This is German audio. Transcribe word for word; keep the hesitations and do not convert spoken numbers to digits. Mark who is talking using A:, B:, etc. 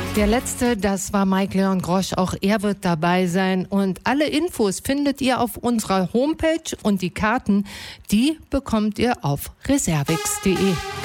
A: Der letzte, das war Mike Leon Grosch. Auch er wird dabei sein. Und alle Infos findet ihr auf unserer Homepage und die Karten, die bekommt ihr auf reservix punkt de.